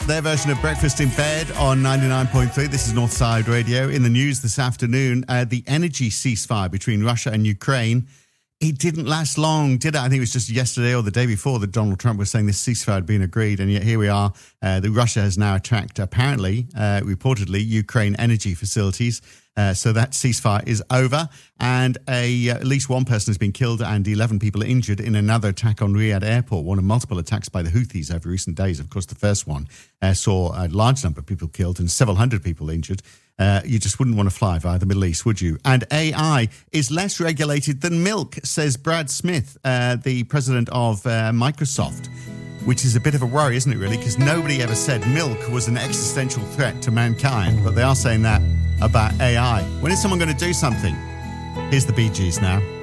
Their version of Breakfast in Bed on 99.3. This is Northside Radio. In the news this afternoon, the energy ceasefire between Russia and Ukraine, it didn't last long, did it? I think it was just yesterday or the day before that Donald Trump was saying this ceasefire had been agreed, and yet here we are. Russia has now attacked, apparently, reportedly, Ukraine energy facilities. So that ceasefire is over, and at least one person has been killed and 11 people injured in another attack on Riyadh airport, one of multiple attacks by the Houthis over recent days. Of course, the first one saw a large number of people killed and several hundred people injured. You just wouldn't want to fly via the Middle East, would you? And AI is less regulated than milk, says Brad Smith, the president of Microsoft. Which is a bit of a worry, isn't it, really? Because nobody ever said milk was an existential threat to mankind. But they are saying that about AI. When is someone going to do something? Here's the Bee Gees now.